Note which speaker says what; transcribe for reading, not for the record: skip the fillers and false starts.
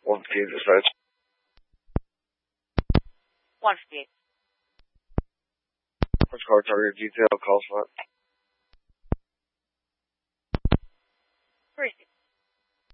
Speaker 1: 158 dispatch.
Speaker 2: 158.
Speaker 1: Which car target detail? Call slot.